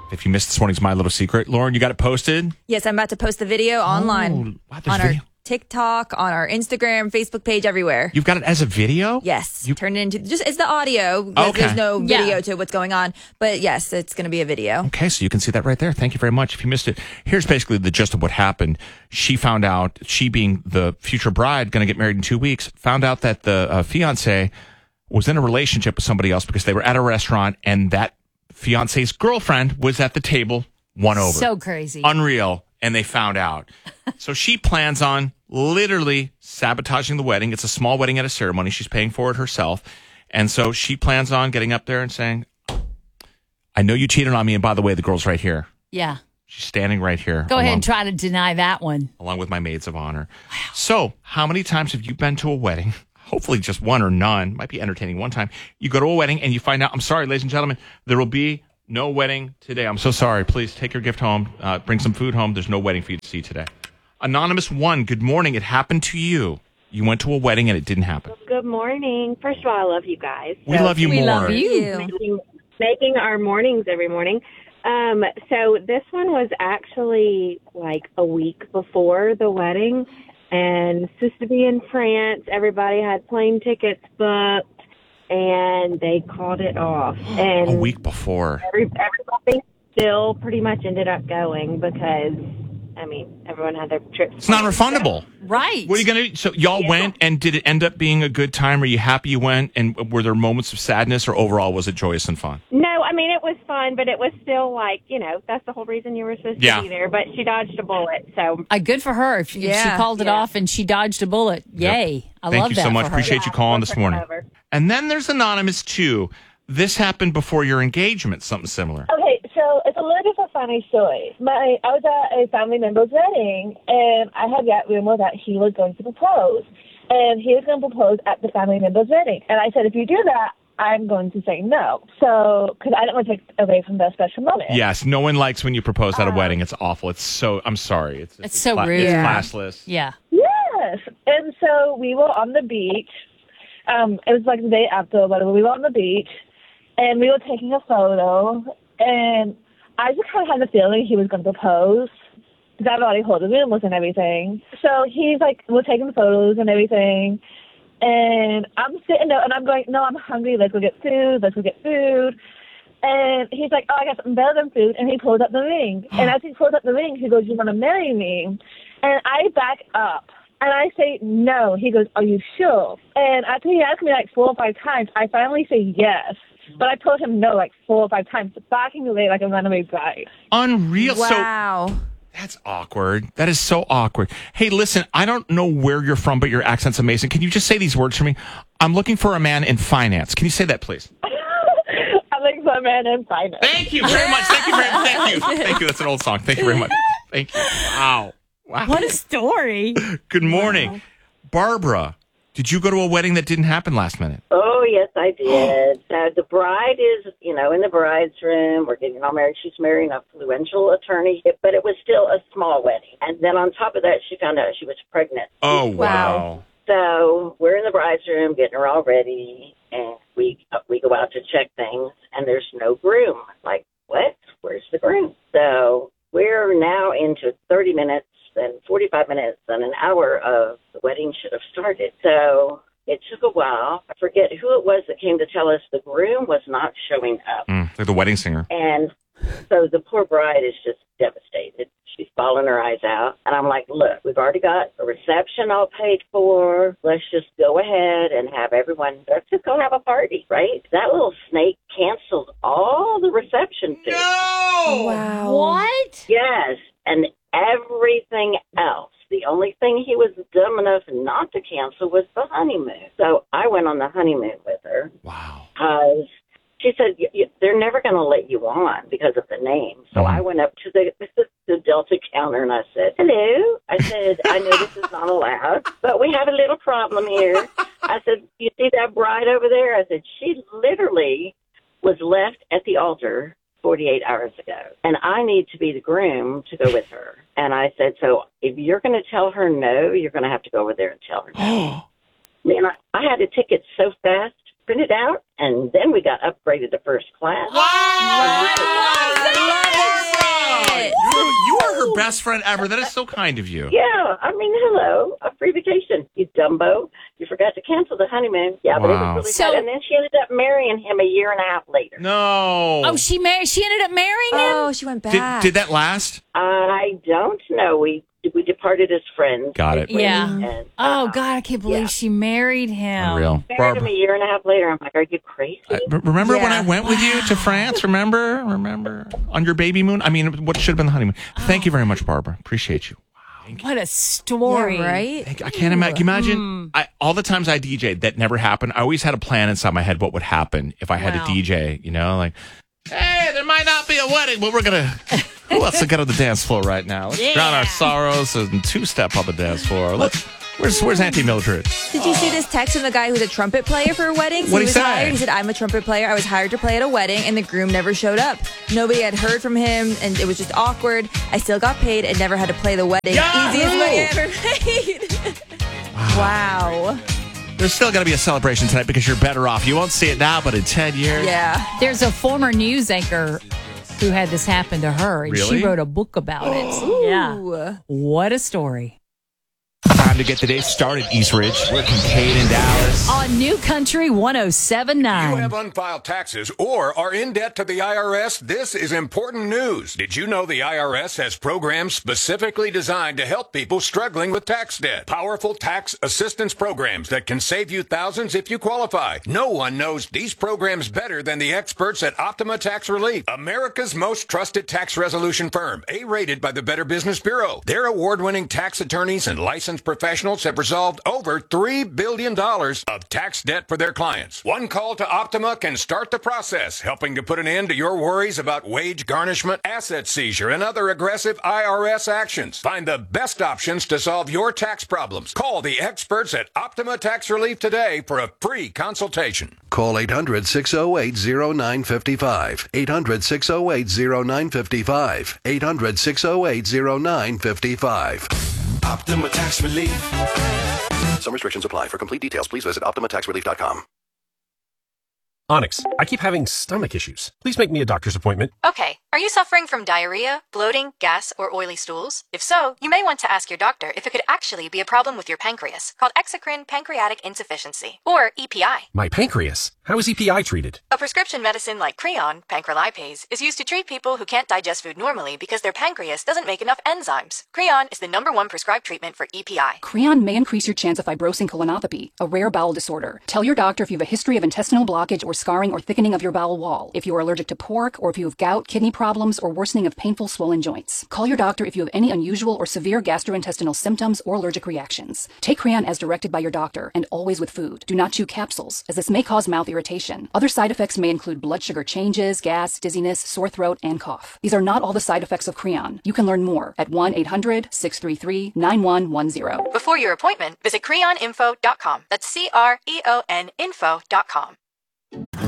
If you missed this morning's My Little Secret, Lauren, you got it posted? Yes, I'm about to post the video online. Wow, there's on video. our TikTok, on our Instagram, Facebook page, everywhere. You've got it as a video? Yes. Turn it into just it's the audio. There's no video to what's going on. But yes, it's going to be a video. Okay, so you can see that right there. Thank you very much. If you missed it, here's basically the gist of what happened. She found out, she being the future bride, going to get married in 2 weeks, found out that the fiance was in a relationship with somebody else because they were at a restaurant and that fiance's girlfriend was at the table, won over. So crazy. Unreal. And they found out. So she plans on literally sabotaging the wedding. It's a small wedding at a ceremony. She's paying for it herself. And so she plans on getting up there and saying, I know you cheated on me. And by the way, the girl's right here. Yeah. She's standing right here. Go ahead and try to deny that one. Along with my maids of honor. Wow. So how many times have you been to a wedding? Hopefully just one or none. Might be entertaining one time. You go to a wedding and you find out, I'm sorry, ladies and gentlemen, there will be no wedding today. I'm so sorry. Please take your gift home. Bring some food home. There's no wedding for you to see today. Anonymous 1, good morning. It happened to you. You went to a wedding and it didn't happen. Good morning. First of all, I love you guys. We love you more. We love you. Making our mornings every morning. So this one was actually like a week before the wedding, and supposed to be in France. Everybody had plane tickets booked, and they called it off. And a week before. Everybody still pretty much ended up going because, I mean, everyone had their trips. It's non-refundable. Right. What are you going to do? So y'all went, and did it end up being a good time? Are you happy you went? And were there moments of sadness, or overall was it joyous and fun? No, I mean, it was fun, but it was still like, that's the whole reason you were supposed to be there. But she dodged a bullet, so. Good for her. If she called it off and she dodged a bullet, yay. Yep. I Thank love you that so much. for her. Appreciate you calling this morning. Over. And then there's Anonymous 2. This happened before your engagement, something similar. Okay, so it's a little bit of a funny story. I was at a family member's wedding, and I had got rumor that he was going to propose. And he was going to propose at the family member's wedding. And I said, if you do that, I'm going to say no. So, because I don't want to take away from that special moment. Yes, no one likes when you propose at a wedding. It's awful. It's so, I'm sorry. It's so rude. It's classless. Yeah. Yes. And so we were on the beach. It was like the day after, but we were on the beach. And we were taking a photo, and I just kind of had the feeling he was going to propose, because I've already heard the rumors and everything. So he's like, we're taking photos and everything, and I'm sitting there, and I'm going, no, I'm hungry, let's go get food. And he's like, oh, I got something better than food, and he pulls up the ring. And as he pulls up the ring, he goes, you want to marry me? And I back up. And I say, no. He goes, are you sure? And after he asked me like 4 or 5 times, I finally say yes. But I told him no like 4 or 5 times, backing away like a runaway bride. Unreal. Wow. So that's awkward. That is so awkward. Hey, listen, I don't know where you're from, but your accent's amazing. Can you just say these words for me? I'm looking for a man in finance. Can you say that, please? I'm looking for a man in finance. Thank you very much. Thank you very much. Thank you. Thank you. That's an old song. Thank you very much. Thank you. Wow. What a story. Good morning. Wow. Barbara, did you go to a wedding that didn't happen last minute? Oh, yes, I did. The bride is, in the bride's room. We're getting all married. She's marrying a influential attorney, but it was still a small wedding. And then on top of that, she found out she was pregnant. Oh, wow. So we're in the bride's room getting her all ready, and we go out to check things, and there's no groom. Like, what? Where's the groom? So we're now into 30 minutes. Then 45 minutes and an hour of the wedding should have started. So it took a while. I forget who it was that came to tell us the groom was not showing up. Like the wedding singer. And so the poor bride is just devastated. She's bawling her eyes out. And I'm like, look, we've already got a reception all paid for. Let's just go ahead and have everyone, let's just go have a party, right? That little snake canceled all the reception fees. No! Wow. What? Yes. And everything else. The only thing he was dumb enough not to cancel was the honeymoon. So I went on the honeymoon with her. Wow. Because she said, they're never going to let you on because of the name. So I went up to the Delta counter and I said, hello. I said, I know this is not allowed, but we have a little problem here. I said, you see that bride over there? I said, she literally was left at the altar 48 hours ago, and I need to be the groom to go with her. And I said, so if you're going to tell her no, you're going to have to go over there and tell her no. Man, I had a ticket so fast, printed out, and then we got upgraded to first class. Wow! I love it. best friend ever. That is so kind of you. Yeah, I mean, hello, a free vacation. You dumbo. You forgot to cancel the honeymoon. Yeah, but it was really sad. And then she ended up marrying him a year and a half later. No. Oh, she ended up marrying him? Oh, she went back. Did that last? I don't know. We departed as friends. Got it. Yeah. And, oh, God, I can't believe she married him. Unreal. Married him a year and a half later. I'm like, are you crazy? Remember when I went with you to France? Remember? On your baby moon? I mean, what should have been the honeymoon. Thank you very much, Barbara. Appreciate you. What a story. Yeah, right? I can't imagine. Can you imagine? All the times I DJ'd, that never happened. I always had a plan inside my head what would happen if I had to DJ, like, hey, there might not be a wedding, but we're going to... Who wants to get on the dance floor right now? Let's drown our sorrows and two-step on the dance floor. Where's Auntie Mildred? Did you see this text from the guy who's a trumpet player for a wedding? So What'd he say? Hired. He said, I'm a trumpet player. I was hired to play at a wedding, and the groom never showed up. Nobody had heard from him, and it was just awkward. I still got paid and never had to play the wedding. Yahoo! Easiest money I ever made. Wow. There's still going to be a celebration tonight because you're better off. You won't see it now, but in 10 years. Yeah. There's a former news anchor who had this happen to her, and Really? she wrote a book about it. Ooh. Yeah. What a story. Time to get the day started, East Ridge. We're Kincaid in Dallas. On New Country 107.9. You have unfiled taxes or are in debt to the IRS? This is important news. Did you know the IRS has programs specifically designed to help people struggling with tax debt? Powerful tax assistance programs that can save you thousands if you qualify. No one knows these programs better than the experts at Optima Tax Relief, America's most trusted tax resolution firm, A-rated by the Better Business Bureau. Their award-winning tax attorneys and licensed professionals have resolved over $3 billion of tax debt for their clients. One call to Optima can start the process, helping to put an end to your worries about wage garnishment, asset seizure, and other aggressive IRS actions. Find the best options to solve your tax problems. Call the experts at Optima Tax Relief today for a free consultation. Call 800-608-0955. 800-608-0955. 800-608-0955. Optima Tax Relief. Some restrictions apply. For complete details, please visit OptimaTaxRelief.com. Onyx, I keep having stomach issues. Please make me a doctor's appointment. Okay. Are you suffering from diarrhea, bloating, gas, or oily stools? If so, you may want to ask your doctor if it could actually be a problem with your pancreas, called exocrine pancreatic insufficiency, or EPI. My pancreas? How is EPI treated? A prescription medicine like Creon, pancrelipase, is used to treat people who can't digest food normally because their pancreas doesn't make enough enzymes. Creon is the #1 prescribed treatment for EPI. Creon may increase your chance of fibrosing colonopathy, a rare bowel disorder. Tell your doctor if you have a history of intestinal blockage or scarring or thickening of your bowel wall, if you are allergic to pork, or if you have gout, kidney problems, or worsening of painful swollen joints. Call your doctor if you have any unusual or severe gastrointestinal symptoms or allergic reactions. Take Creon as directed by your doctor, and always with food. Do not chew capsules, as this may cause mouth irritation. Other side effects may include blood sugar changes, gas, dizziness, sore throat, and cough. These are not all the side effects of Creon. You can learn more at 1-800-633-9110. Before your appointment, visit creoninfo.com. That's CREON info.com.